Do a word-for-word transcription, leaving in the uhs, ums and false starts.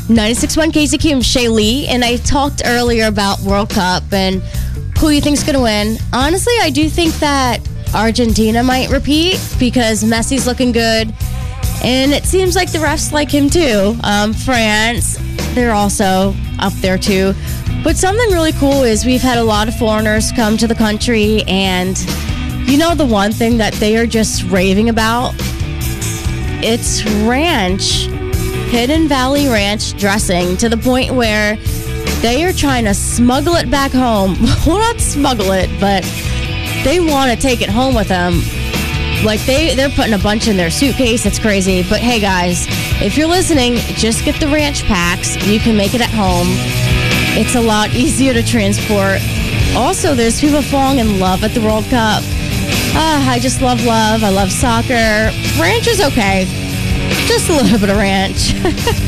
ninety-six point one K Z Q, I'm Shay Lee, and I talked earlier about World Cup and who you think's going to win. Honestly, I do think that Argentina might repeat because Messi's looking good, and it seems like the refs like him too. Um, France, they're also up there too. But something really cool is we've had a lot of foreigners come to the country, and you know the one thing that they are just raving about? It's ranch, Hidden Valley Ranch dressing, to the point where they are trying to smuggle it back home. Well, not smuggle it, but they want to take it home with them. Like, they, they're putting a bunch in their suitcase. It's crazy. But hey, guys, if you're listening, just get the ranch packs. You can make it at home. It's a lot easier to transport. Also, there's people falling in love at the World Cup. Ah, I just love love. I love soccer. Ranch is okay. Just a little bit of ranch.